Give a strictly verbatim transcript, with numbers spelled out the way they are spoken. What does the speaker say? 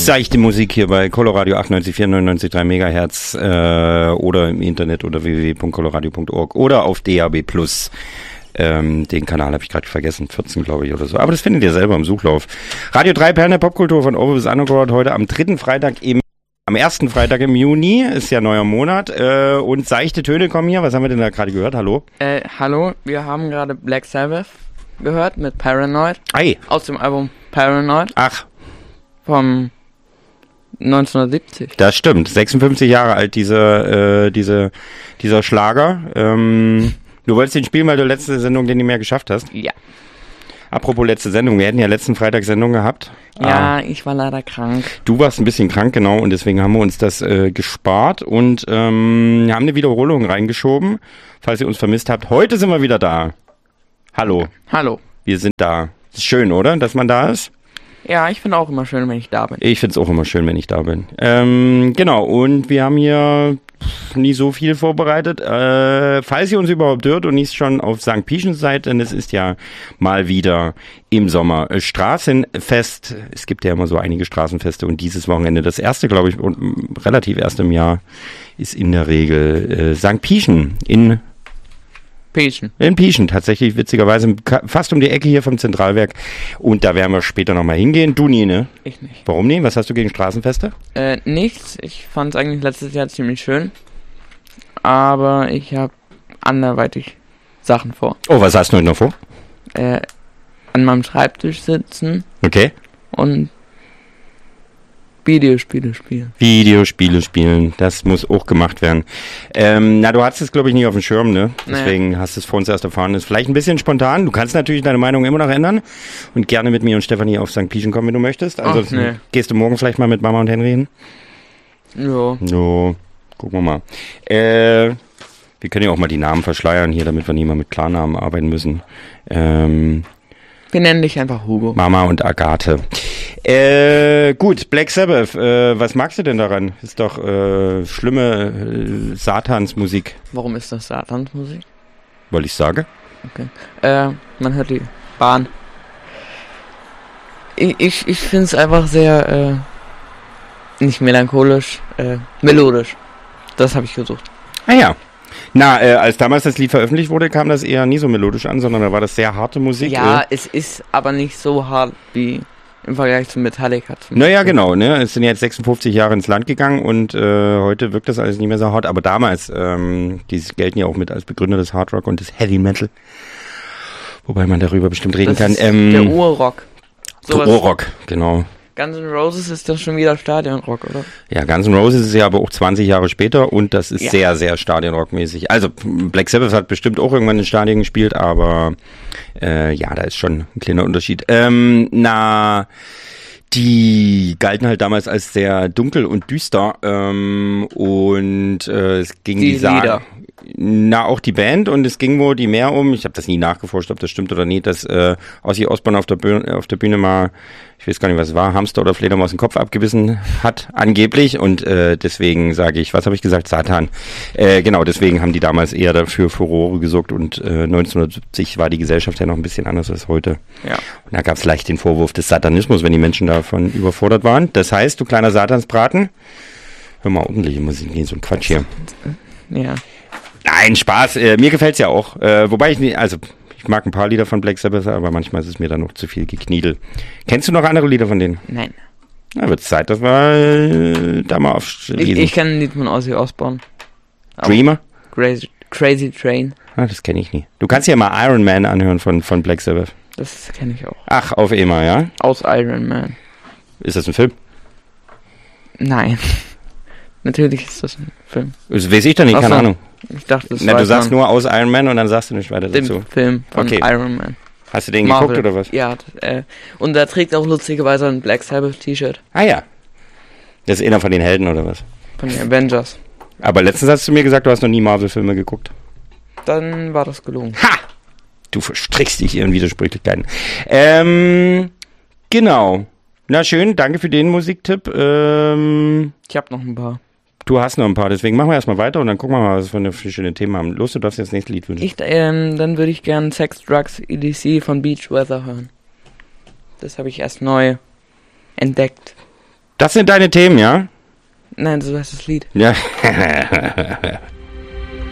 seichte Musik hier bei Coloradio achtundneunzig Komma vier, neunundneunzig Komma drei Megahertz äh, oder im Internet oder w w w punkt coloradio punkt org oder auf D A B Plus. Ähm, den Kanal habe ich gerade vergessen, vierzehn glaube ich oder so. Aber das findet ihr selber im Suchlauf. Radio drei Perlen der Popkultur von Over bis Underground heute am dritten Freitag im Am ersten Freitag im Juni, ist ja neuer Monat, äh, und seichte Töne kommen hier. Was haben wir denn da gerade gehört? Hallo? Äh, hallo, wir haben gerade Black Sabbath gehört mit Paranoid. Ei. Aus dem Album Paranoid. Ach. Vom neunzehnhundertsiebzig. Das stimmt, sechsundfünfzig Jahre alt, diese, äh, diese, dieser Schlager. Ähm, du wolltest den spielen, weil du letzte Sendung den nicht mehr geschafft hast? Ja. Apropos letzte Sendung, wir hätten ja letzten Freitag Sendung gehabt. Ja, ah. ich war leider krank. Du warst ein bisschen krank, genau, und deswegen haben wir uns das äh, gespart und ähm, haben eine Wiederholung reingeschoben, falls ihr uns vermisst habt. Heute sind wir wieder da. Hallo. Hallo. Wir sind da. Ist schön, oder, dass man da ist? Ja, ich finde auch immer schön, wenn ich da bin. Ich finde es auch immer schön, wenn ich da bin. Ähm, genau, und wir haben hier nie so viel vorbereitet. Äh, falls ihr uns überhaupt hört und nicht schon auf Sankt Pieschens seid, denn es ist ja mal wieder im Sommer Straßenfest. Es gibt ja immer so einige Straßenfeste und dieses Wochenende, das erste, glaube ich, und relativ erst im Jahr, ist in der Regel äh, Sankt Pieschen in Pieschen. In Pieschen, tatsächlich, witzigerweise, fast um die Ecke hier vom Zentralwerk. Und da werden wir später nochmal hingehen. Du nie, ne? Ich nicht. Warum nie? Was hast du gegen Straßenfeste? Äh, nichts. Ich fand es eigentlich letztes Jahr ziemlich schön. Aber ich habe anderweitig Sachen vor. Oh, was hast du heute noch vor? Äh, an meinem Schreibtisch sitzen. Okay. Und Videospiele spielen. Videospiele spielen, das muss auch gemacht werden. Ähm, na, du hattest es, glaube ich, nicht auf dem Schirm, ne? Deswegen naja. Hast du es vor uns erst erfahren. Das ist vielleicht ein bisschen spontan. Du kannst natürlich deine Meinung immer noch ändern und gerne mit mir und Stefanie auf Sankt Pieschen kommen, wenn du möchtest. Also Ach, nee. Gehst du morgen vielleicht mal mit Mama und Henry hin? Jo. Jo, gucken wir mal. Äh, wir können ja auch mal die Namen verschleiern hier, damit wir nicht mal mit Klarnamen arbeiten müssen. Ähm... Wir nennen dich einfach Hugo. Mama und Agathe. Äh, gut, Black Sabbath, äh, was magst du denn daran? Ist doch äh, schlimme äh, Satansmusik. Warum ist das Satansmusik? Weil ich sage. Okay. Äh, man hört die Bahn. Ich, ich, ich finde es einfach sehr, äh, nicht melancholisch, äh, melodisch. Das habe ich gesucht. Ah ja. Na, äh, als damals das Lied veröffentlicht wurde, kam das eher nie so melodisch an, sondern da war das sehr harte Musik. Ja, äh. es ist aber nicht so hart wie im Vergleich zu Metallica. Naja, genau, ne? Es sind jetzt sechsundfünfzig Jahre ins Land gegangen und äh, heute wirkt das alles nicht mehr so hart. Aber damals, ähm, die gelten ja auch mit als Begründer des Hard Rock und des Heavy Metal. Wobei man darüber bestimmt reden das kann. Ist Ähm, der Urrock. Der Urrock, genau. Guns N' Roses ist das schon wieder Stadionrock, oder? Ja, Guns N' Roses ist ja aber auch zwanzig Jahre später und das ist ja. sehr, sehr Stadionrockmäßig. Also Black Sabbath hat bestimmt auch irgendwann in Stadien gespielt, aber äh, ja, da ist schon ein kleiner Unterschied. Ähm, na, die galten halt damals als sehr dunkel und düster ähm, und äh, es ging die, die Sagen, na auch die Band und es ging wohl die mehr um, ich habe das nie nachgeforscht, ob das stimmt oder nicht, dass äh, Ozzy Osbourne auf der Bühne, auf der Bühne mal, ich weiß gar nicht, was es war, Hamster oder Fledermaus den Kopf abgebissen hat, angeblich, und äh, deswegen sage ich, was habe ich gesagt, Satan. Äh, genau, deswegen haben die damals eher dafür Furore gesorgt und äh, neunzehnhundertsiebzig war die Gesellschaft ja noch ein bisschen anders als heute. Ja. Und da gab es leicht den Vorwurf des Satanismus, wenn die Menschen davon überfordert waren. Das heißt, du kleiner Satansbraten, hör mal ordentliche Musik, nee, so ein Quatsch hier. Ja. Nein, Spaß, äh, mir gefällt's ja auch, äh, wobei ich nicht, also ich mag ein paar Lieder von Black Sabbath, aber manchmal ist es mir dann noch zu viel Gekniedel. Kennst du noch andere Lieder von denen? Nein. Na, wird's Zeit, dass wir äh, da mal auflesen. Ich, ich kenne ein Lied von Ozzy Osbourne. Dreamer? Crazy, Crazy Train. Ah, das kenne ich nie. Du kannst ja mal Iron Man anhören von, von Black Sabbath. Das kenne ich auch. Ach, auf EMA, ja? Aus Iron Man. Ist das ein Film? Nein. Natürlich ist das ein Film. Das weiß ich doch nicht, Ach keine so. Ahnung. Ich dachte, das Na, war du sagst nur aus Iron Man und dann sagst du nicht weiter dem dazu. Film von Okay. Iron Man. Hast du den Marvel. geguckt oder was? Ja, äh, und da trägt auch lustigerweise ein Black Sabbath T-Shirt Ah ja. Das ist einer von den Helden oder was? von den Avengers. Aber letztens hast du mir gesagt, du hast noch nie Marvel-Filme geguckt. Dann war das gelogen. Ha! Du verstrickst dich in Widersprüchlichkeiten. Ähm, genau. Na schön, danke für den Musiktipp. Ähm, Ich habe noch ein paar. du hast noch ein paar, deswegen machen wir erstmal weiter und dann gucken wir mal, was wir für, für schöne Themen haben. Los, du darfst jetzt das nächste Lied wünschen. Ich, ähm, dann würde ich gern Sex, Drugs, E D C von Beach Weather hören. Das habe ich erst neu entdeckt. Das sind deine Themen, ja? Nein, so heißt das Lied. Ja.